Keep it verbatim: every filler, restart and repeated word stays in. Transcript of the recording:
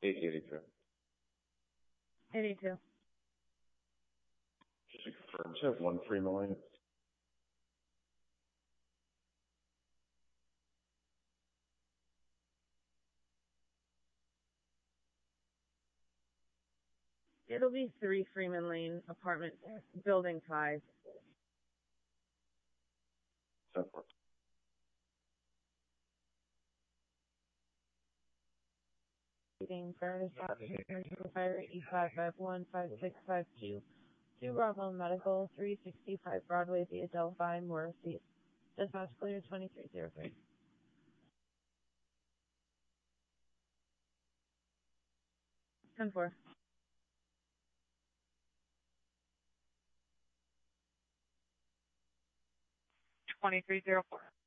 eight eighty-two. eighty-two. Just to confirm, you have one free million. It'll be three Freeman Lane, apartment, building five. ten four. Furnace Fire E five five one five six five two. Two Bravo Medical, three sixty-five Broadway via Delphi, Morrissey. Dispatch clear twenty-three oh three. ten four. twenty-three oh four.